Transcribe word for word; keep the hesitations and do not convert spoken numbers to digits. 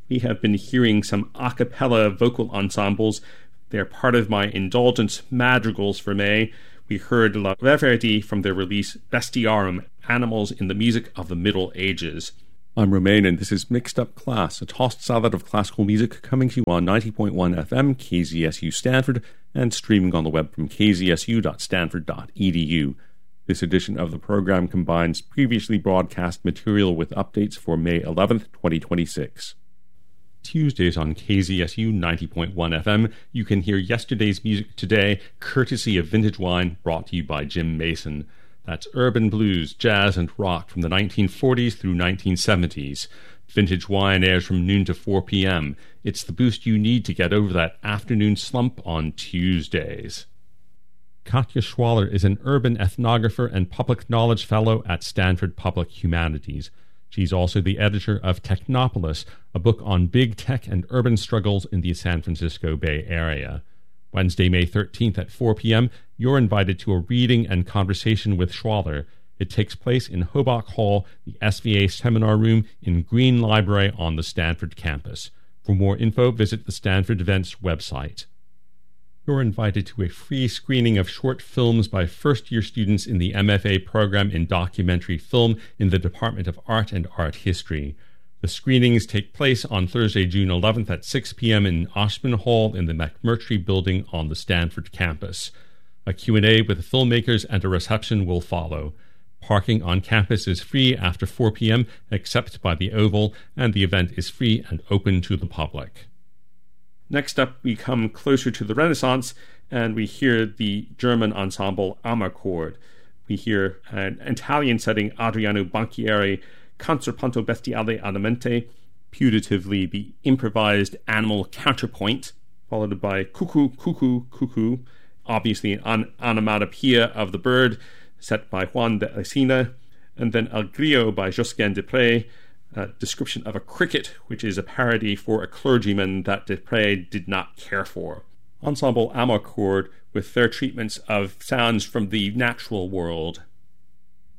we have been hearing some a cappella vocal ensembles. They're part of my Indulgence Madrigals for May. We heard La Reverdi from their release Bestiarum, Animals in the Music of the Middle Ages. I'm Romain, and this is Mixed Up Class, a tossed salad of classical music coming to you on ninety point one F M, K Z S U Stanford, and streaming on the web from k z s u dot stanford dot e d u. This edition of the program combines previously broadcast material with updates for May eleventh, twenty twenty-six. Tuesdays on K Z S U ninety point one F M, you can hear yesterday's music today, courtesy of Vintage Wine, brought to you by Jim Mason. That's urban blues, jazz, and rock from the nineteen forties through nineteen seventies. Vintage Wine airs from noon to four p.m. It's the boost you need to get over that afternoon slump on Tuesdays. Katja Schwaller is an urban ethnographer and public knowledge fellow at Stanford Public Humanities. She's also the editor of Technopolis, a book on big tech and urban struggles in the San Francisco Bay Area. Wednesday, May thirteenth at four p.m., you're invited to a reading and conversation with Schwaller. It takes place in Hobach Hall, the S V A seminar room in Green Library on the Stanford campus. For more info, visit the Stanford Events website. You're invited to a free screening of short films by first-year students in the M F A program in documentary film in the Department of Art and Art History. The screenings take place on Thursday, June eleventh at six p.m. in Oshman Hall in the McMurtry Building on the Stanford campus. A Q and A with the filmmakers and a reception will follow. Parking on campus is free after four p.m. except by the Oval, and the event is free and open to the public. Next up, we come closer to the Renaissance, and we hear the German ensemble Amarcord. We hear an Italian setting, Adriano Banchieri, Contrapunto Bestiale Adamante, putatively the improvised animal counterpoint, followed by Cuckoo, Cuckoo, Cuckoo, obviously an onomatopoeia of the bird, set by Juan de Escena, and then El Grillo by Josquin Desprez, a description of a cricket, which is a parody for a clergyman that Desprez did not care for. Ensemble Amarcord with their treatments of sounds from the natural world.